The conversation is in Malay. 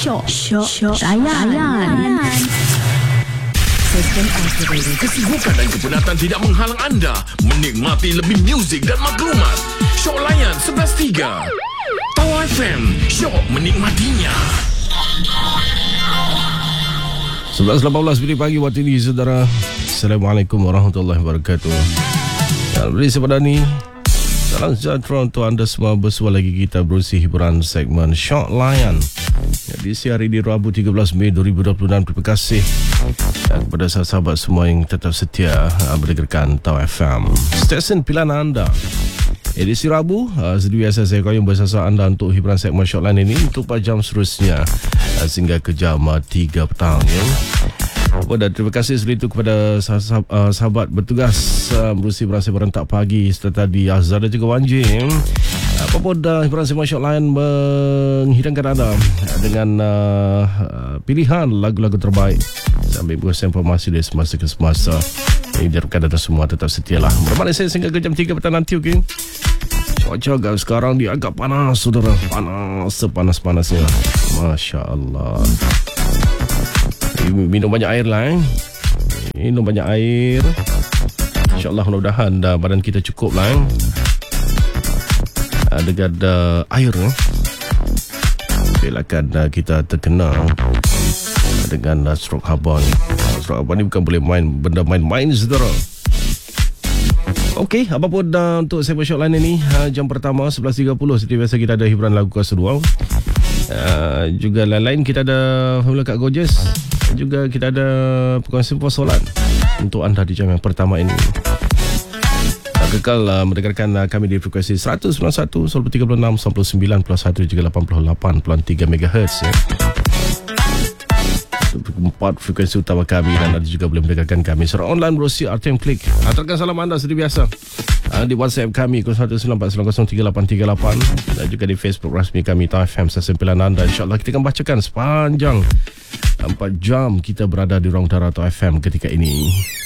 Syok Layan. Sistem activated. Kesibukan dan kepenatan tidak menghalang anda menikmati lebih muzik dan maklumat. Syok Layan 11.3 Tau FM, syok menikmatinya. 11.18 minit pagi waktu ini, saudara. Assalamualaikum warahmatullahi wabarakatuh. Alhamdulillah pada ni salam sejahtera untuk anda semua. Bersua lagi kita berusi hiburan segmen Syok Layan. Jadi siang hari ini Rabu 13 Mei 2026. Terima kasih kepada sahabat semua yang tetap setia mendengarkan Tau FM, stesen pilihan anda. Edisi Rabu, seperti biasa saya koyong bersama anda untuk hiburan segmen Syok Layan ini untuk 4 jam seterusnya sehingga ke jam 3 petang ya. Dan terima kasih sekali itu kepada sahabat bertugas berusi berasa berentak pagi serta tadi Azhar dan juga Wanjim. Apapun hiburan segmen Syok Layan menghidangkan anda dengan pilihan lagu-lagu terbaik sambil berusaha informasi dari semasa ke semasa. Ini diharapkan anda semua tetap setialah bersama saya sehingga ke jam 3 petang nanti, okey? Cuaca agak sekarang dia agak panas, saudara. Panas-panasnya. Masya Allah. Minum banyak air lah, Minum banyak air. InsyaAllah mudah-mudahan badan kita cukup lah, dengan air, Belakan kita terkena dengan stroke haba ni. Stroke haba ni bukan boleh main, benda main-main, saudara. Okey, apapun untuk segmen Syok Layan ini, jam pertama 11.30 seperti biasa kita ada hiburan lagu kelas 2. Juga lain-lain kita ada Formula Kak Gorgeous. Juga kita ada perkongsian solat untuk anda di jam yang pertama ini. Kekal mendengarkan kami di frekuensi 191, 36, 99.1 juga 88.3 MHz ya. 4 frekuensi utama kami, dan anda juga boleh mendengarkan kami secara online berusia RTM Klik. Hantarkan salam anda seperti biasa di WhatsApp kami 0194903838 dan juga di Facebook rasmi kami Tau FM, stesen pilihan anda. InsyaAllah kita akan bacakan sepanjang 4 jam kita berada di ruang udara Tau FM ketika ini.